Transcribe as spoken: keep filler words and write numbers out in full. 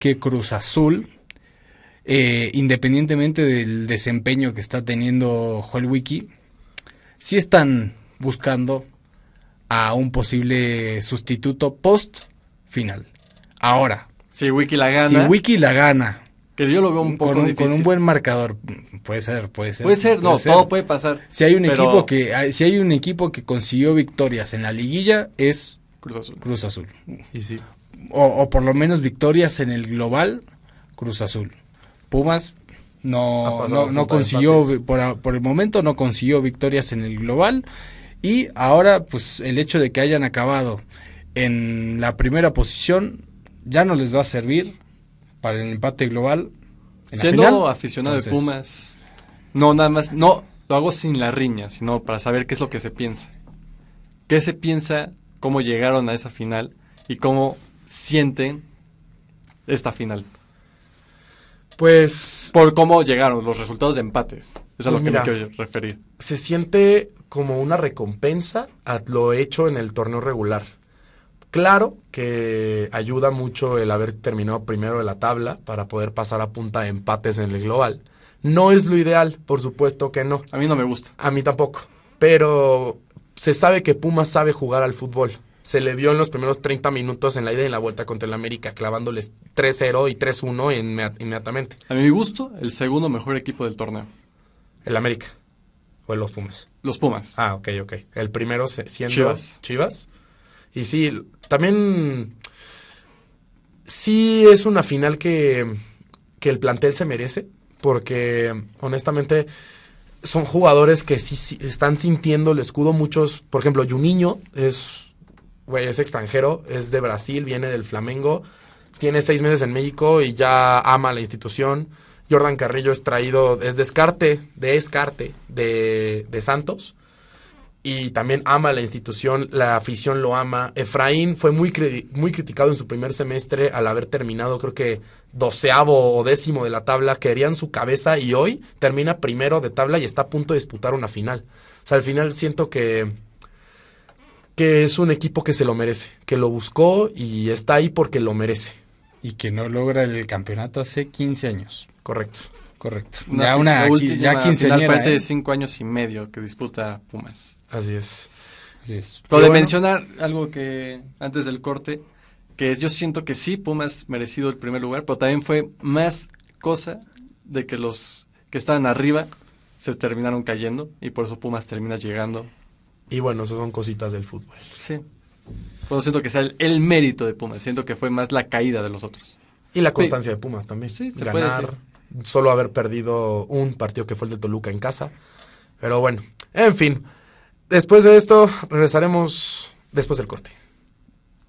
que Cruz Azul, eh, independientemente del desempeño que está teniendo Joel Wiki, sí están buscando a un posible sustituto post final. Ahora, si Wiki la gana, si Wiki la gana, que yo lo veo un poco con un, difícil. con un buen marcador, puede ser, puede ser. Puede ser, puede no, ser. todo puede pasar. Si hay un pero... equipo que, si hay un equipo que consiguió victorias en la liguilla, es Cruz Azul. Cruz Azul. Y sí. O, o por lo menos victorias en el global, Cruz Azul. Pumas no, no, no consiguió, por, por el momento no consiguió victorias en el global. Y ahora, pues, el hecho de que hayan acabado en la primera posición ya no les va a servir para el empate global. En Siendo la final. aficionado Entonces, de Pumas, no, nada más, no lo hago sin la riña, sino para saber qué es lo que se piensa. ¿Qué se piensa? ¿Cómo llegaron a esa final? ¿Y cómo sienten esta final? Pues... Por cómo llegaron los resultados de empates. Eso es a lo pues que mira, me quiero referir. Se siente como una recompensa a lo hecho en el torneo regular. Claro que ayuda mucho el haber terminado primero de la tabla para poder pasar a punta de empates en el global. No es lo ideal, por supuesto que no. A mí no me gusta. A mí tampoco. Pero se sabe que Pumas sabe jugar al fútbol. Se le vio en los primeros treinta minutos en la ida y en la vuelta contra el América, clavándoles tres cero y tres uno inmediat- inmediatamente. A mi gusto, el segundo mejor equipo del torneo. El América. O los Pumas. Los Pumas. Ah, ok, ok. El primero se- siendo Chivas. Chivas. Y sí, también sí es una final que, que el plantel se merece, porque honestamente son jugadores que sí, sí están sintiendo el escudo. Muchos, por ejemplo, Juninho es, güey, es extranjero, es de Brasil, viene del Flamengo, tiene seis meses en México y ya ama la institución. Jordan Carrillo es traído, es descarte, de descarte de, de Santos. Y también ama la institución, la afición lo ama. Efraín fue muy, cri- muy criticado en su primer semestre al haber terminado, creo que doceavo o décimo de la tabla. Querían su cabeza y hoy termina primero de tabla y está a punto de disputar una final. O sea, al final siento que, que es un equipo que se lo merece, que lo buscó y está ahí porque lo merece. Y que no logra el campeonato hace quince años. Correcto. Correcto. Una ya fi- una la qui- última ya final quinceañera, fue hace ¿eh? cinco años y medio que disputa Pumas. Así es. Así es. Lo Y de bueno, mencionar algo que antes del corte, que es, yo siento que sí, Pumas merecido el primer lugar, pero también fue más cosa de que los que estaban arriba se terminaron cayendo y por eso Pumas termina llegando. Y bueno, esas son cositas del fútbol. Sí. Por eso siento que sea el, el mérito de Pumas, siento que fue más la caída de los otros. Y la constancia de Pumas también. Sí, se puede Ganar, solo haber perdido un partido que fue el de Toluca en casa. Pero bueno, en fin. Después de esto, regresaremos después del corte.